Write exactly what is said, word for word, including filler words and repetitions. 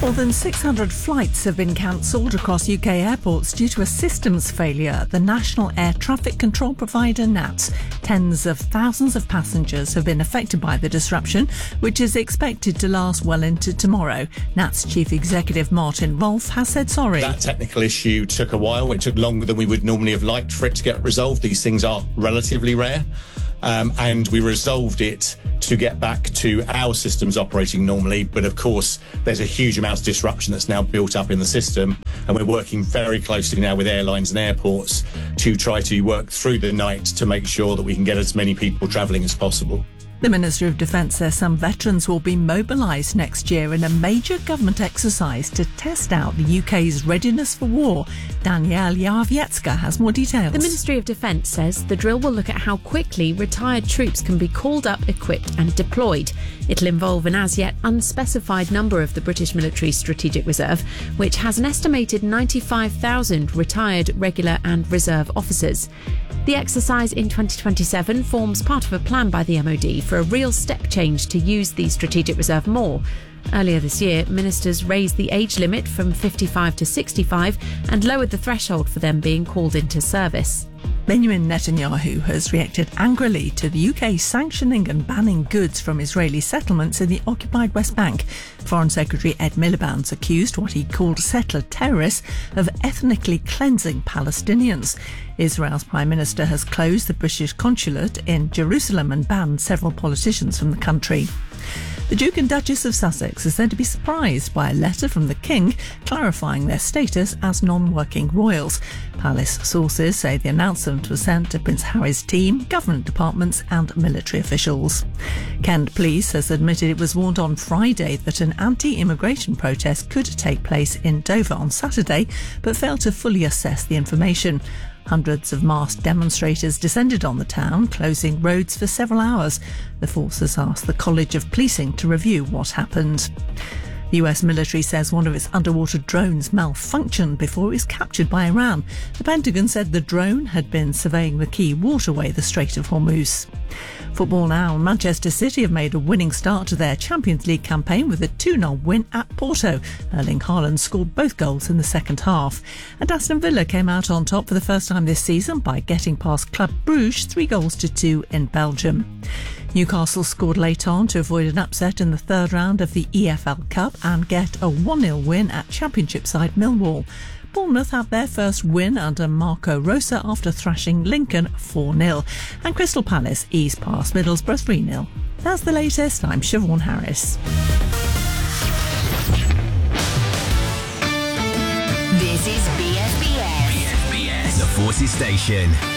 More than six hundred flights have been cancelled across U K airports due to a systems failure at the National Air Traffic Control provider N A T. Tens of thousands of passengers have been affected by the disruption, which is expected to last well into tomorrow. N A T's Chief Executive Martin Rolfe has said sorry. That technical issue took a while. It took longer than we would normally have liked for it to get resolved. These things are relatively rare. Um, and we resolved it to get back to our systems operating normally. But of course, there's a huge amount of disruption that's now built up in the system. And we're working very closely now with airlines and airports to try to work through the night to make sure that we can get as many people travelling as possible. The Minister of Defence says some veterans will be mobilised next year in a major government exercise to test out the U K's readiness for war. Danielle Jarwiecka has more details. The Ministry of Defence says the drill will look at how quickly retired troops can be called up, equipped and deployed. It'll involve an as-yet unspecified number of the British Military Strategic Reserve, which has an estimated ninety-five thousand retired, regular and reserve officers. The exercise in twenty twenty-seven forms part of a plan by the M O D for a real step change to use the Strategic Reserve more. Earlier this year, ministers raised the age limit from fifty-five to sixty-five and lowered the threshold for them being called into service. Benjamin Netanyahu has reacted angrily to the U K sanctioning and banning goods from Israeli settlements in the occupied West Bank. Foreign Secretary Ed Miliband's accused what he called settler terrorists of ethnically cleansing Palestinians. Israel's Prime Minister has closed the British consulate in Jerusalem and banned several politicians from the country. The Duke and Duchess of Sussex are said to be surprised by a letter from the King clarifying their status as non-working royals. Palace sources say the announcement was sent to Prince Harry's team, government departments and military officials. Kent Police has admitted it was warned on Friday that an anti-immigration protest could take place in Dover on Saturday, but failed to fully assess the information. Hundreds of masked demonstrators descended on the town, closing roads for several hours. The force has asked the College of Policing to review what happened. The U S military says one of its underwater drones malfunctioned before it was captured by Iran. The Pentagon said the drone had been surveying the key waterway, the Strait of Hormuz. Football now. Manchester City have made a winning start to their Champions League campaign with a two nil win at Porto. Erling Haaland scored both goals in the second half. And Aston Villa came out on top for the first time this season by getting past Club Brugge three goals to two in Belgium. Newcastle scored late on to avoid an upset in the third round of the E F L Cup and get a one nil win at Championship side Millwall. Bournemouth had their first win under Marco Rosa after thrashing Lincoln four nil. And Crystal Palace eased past Middlesbrough three nil. That's the latest. I'm Siobhan Harris. This is B S B S. B S B S, the Forces Station.